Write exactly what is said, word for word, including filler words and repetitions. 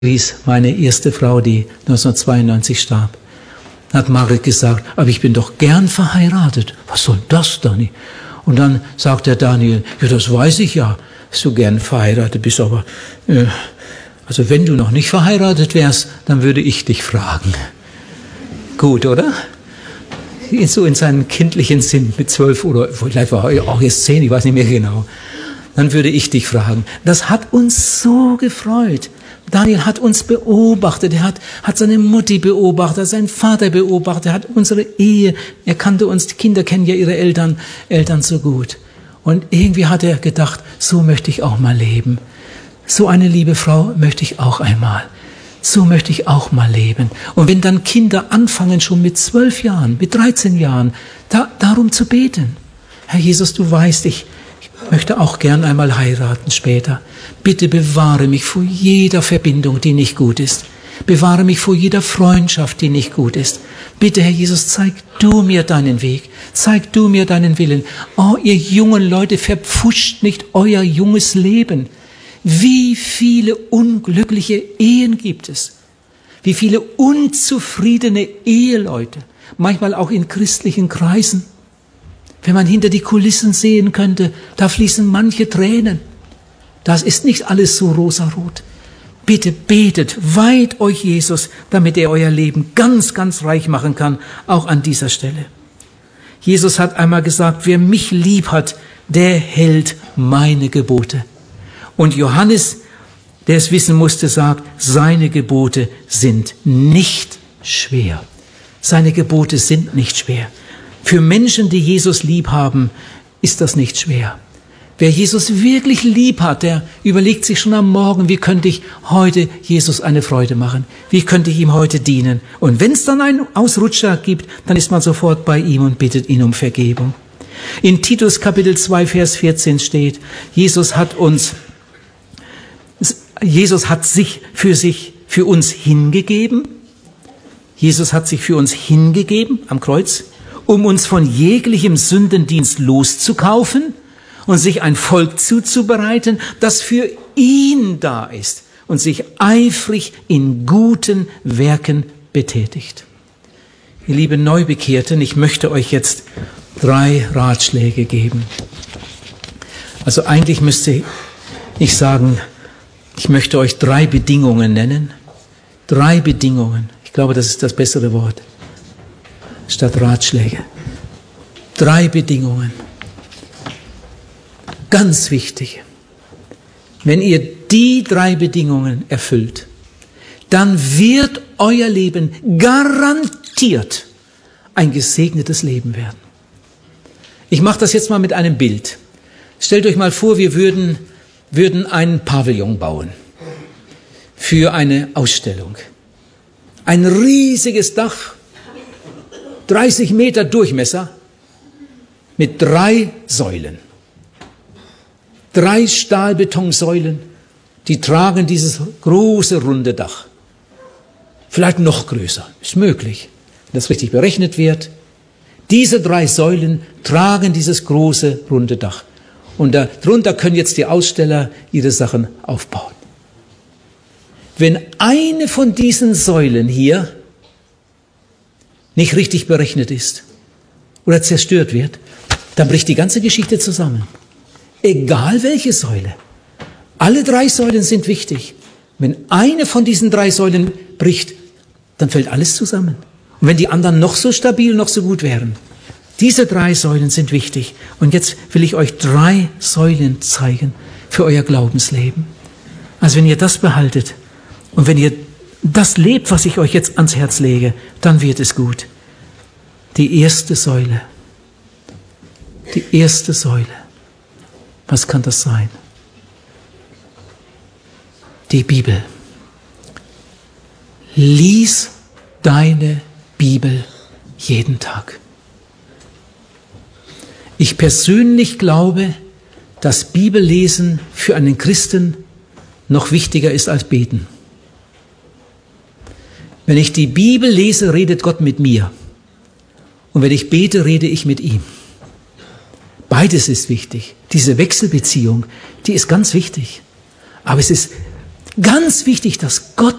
hieß meine erste Frau, die neunzehnhundertzweiundneunzig starb. Hat Marit gesagt, aber ich bin doch gern verheiratet. Was soll das, Dani? Und dann sagt der Daniel, ja, das weiß ich ja, dass du gern verheiratet bist, aber äh, also wenn du noch nicht verheiratet wärst, dann würde ich dich fragen. Gut, oder? So in seinem kindlichen Sinn mit zwölf oder vielleicht war er auch erst zehn, ich weiß nicht mehr genau. Dann würde ich dich fragen. Das hat uns so gefreut. Daniel hat uns beobachtet, er hat, hat seine Mutti beobachtet, seinen Vater beobachtet, er hat unsere Ehe, er kannte uns, die Kinder kennen ja ihre Eltern, Eltern so gut. Und irgendwie hat er gedacht, so möchte ich auch mal leben. So eine liebe Frau möchte ich auch einmal. So möchte ich auch mal leben. Und wenn dann Kinder anfangen, schon mit zwölf Jahren, mit dreizehn Jahren, da, darum zu beten. Herr Jesus, du weißt, ich, ich möchte auch gern einmal heiraten später. Bitte bewahre mich vor jeder Verbindung, die nicht gut ist. Bewahre mich vor jeder Freundschaft, die nicht gut ist. Bitte, Herr Jesus, zeig du mir deinen Weg. Zeig du mir deinen Willen. Oh, ihr jungen Leute, verpfuscht nicht euer junges Leben. Wie viele unglückliche Ehen gibt es? Wie viele unzufriedene Eheleute? Manchmal auch in christlichen Kreisen. Wenn man hinter die Kulissen sehen könnte, da fließen manche Tränen. Das ist nicht alles so rosarot. Bitte betet, weiht euch Jesus, damit er euer Leben ganz, ganz reich machen kann, auch an dieser Stelle. Jesus hat einmal gesagt, wer mich lieb hat, der hält meine Gebote. Und Johannes, der es wissen musste, sagt, seine Gebote sind nicht schwer. Seine Gebote sind nicht schwer. Für Menschen, die Jesus lieb haben, ist das nicht schwer. Wer Jesus wirklich lieb hat, der überlegt sich schon am Morgen, wie könnte ich heute Jesus eine Freude machen? Wie könnte ich ihm heute dienen? Und wenn es dann einen Ausrutscher gibt, dann ist man sofort bei ihm und bittet ihn um Vergebung. In Titus Kapitel zwei, Vers vierzehn steht, Jesus hat uns, Jesus hat sich für sich, für uns hingegeben. Jesus hat sich für uns hingegeben am Kreuz, um uns von jeglichem Sündendienst loszukaufen und sich ein Volk zuzubereiten, das für ihn da ist und sich eifrig in guten Werken betätigt. Ihr lieben Neubekehrten, ich möchte euch jetzt drei Ratschläge geben. Also eigentlich müsste ich sagen, ich möchte euch drei Bedingungen nennen. Drei Bedingungen. Ich glaube, das ist das bessere Wort statt Ratschläge. Drei Bedingungen. Ganz wichtig. Wenn ihr die drei Bedingungen erfüllt, dann wird euer Leben garantiert ein gesegnetes Leben werden. Ich mache das jetzt mal mit einem Bild. Stellt euch mal vor, wir würden, würden einen Pavillon bauen für eine Ausstellung. Ein riesiges Dach, dreißig Meter Durchmesser mit drei Säulen. Drei Stahlbetonsäulen, die tragen dieses große runde Dach. Vielleicht noch größer, ist möglich, wenn das richtig berechnet wird. Diese drei Säulen tragen dieses große runde Dach. Und darunter können jetzt die Aussteller ihre Sachen aufbauen. Wenn eine von diesen Säulen hier nicht richtig berechnet ist oder zerstört wird, dann bricht die ganze Geschichte zusammen. Egal welche Säule. Alle drei Säulen sind wichtig. Wenn eine von diesen drei Säulen bricht, dann fällt alles zusammen. Und wenn die anderen noch so stabil, noch so gut wären. Diese drei Säulen sind wichtig. Und jetzt will ich euch drei Säulen zeigen für euer Glaubensleben. Also wenn ihr das behaltet und wenn ihr das lebt, was ich euch jetzt ans Herz lege, dann wird es gut. Die erste Säule. Die erste Säule. Was kann das sein? Die Bibel. Lies deine Bibel jeden Tag. Ich persönlich glaube, dass Bibellesen für einen Christen noch wichtiger ist als Beten. Wenn ich die Bibel lese, redet Gott mit mir. Und wenn ich bete, rede ich mit ihm. Beides ist wichtig. Diese Wechselbeziehung, die ist ganz wichtig. Aber es ist Ganz wichtig, dass Gott